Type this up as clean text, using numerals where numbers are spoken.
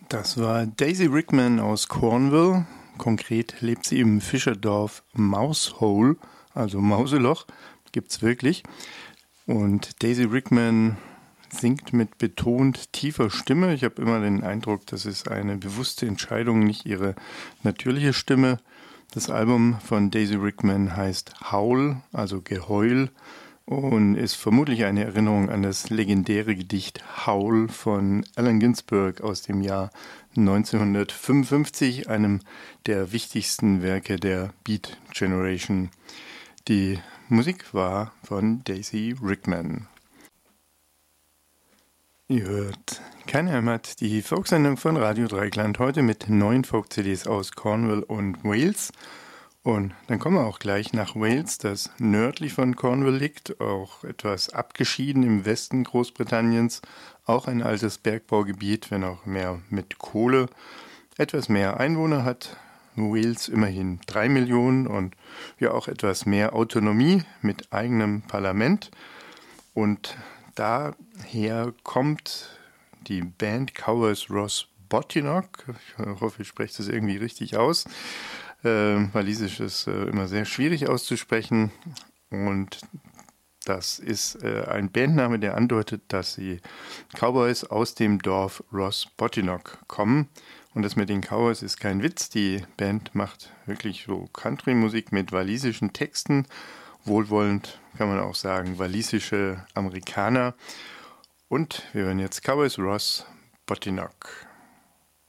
Das war Daisy Rickman aus Cornwall. Konkret lebt sie im Fischerdorf Mousehole, also Mauseloch, gibt's wirklich. Und Daisy Rickman singt mit betont tiefer Stimme. Ich habe immer den Eindruck, das ist eine bewusste Entscheidung, nicht ihre natürliche Stimme. Das Album von Daisy Rickman heißt Howl, also Geheul, und ist vermutlich eine Erinnerung an das legendäre Gedicht Howl von Allen Ginsberg aus dem Jahr 1955, einem der wichtigsten Werke der Beat Generation. Die Musik war von Daisy Rickman. Ihr hört Keine Heimat, die Folksendung von Radio Dreieckland, heute mit 9 Folk-CDs aus Cornwall und Wales. Und dann kommen wir auch gleich nach Wales, das nördlich von Cornwall liegt, auch etwas abgeschieden im Westen Großbritanniens, auch ein altes Bergbaugebiet, wenn auch mehr mit Kohle. Etwas mehr Einwohner hat Wales, immerhin 3 Millionen, und ja auch etwas mehr Autonomie mit eigenem Parlament. Und daher kommt die Band Cowboys Ross Bottinock. Ich hoffe, ich spreche das irgendwie richtig aus. Walisisch ist immer sehr schwierig auszusprechen, und das ist ein Bandname, der andeutet, dass die Cowboys aus dem Dorf Ross Bottinock kommen. Und das mit den Cowboys ist kein Witz. Die Band macht wirklich so Country-Musik mit walisischen Texten. Wohlwollend kann man auch sagen, walisische Amerikaner. Und wir hören jetzt Cowboys Ross Bottinock.